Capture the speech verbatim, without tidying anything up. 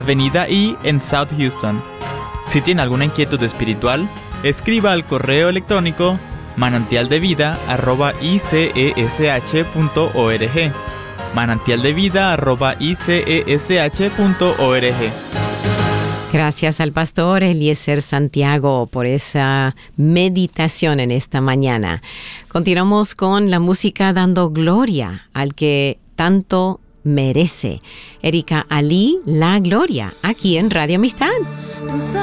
Avenida I en South Houston. Si tiene alguna inquietud espiritual, escriba al correo electrónico manantialdevida arroba i c e s h punto org. manantialdevida arroba i c e s h punto org. Gracias al pastor Eliezer Santiago por esa meditación en esta mañana. Continuamos con la música dando gloria al que tanto merece. Erika Ali, La Gloria, aquí en Radio Amistad.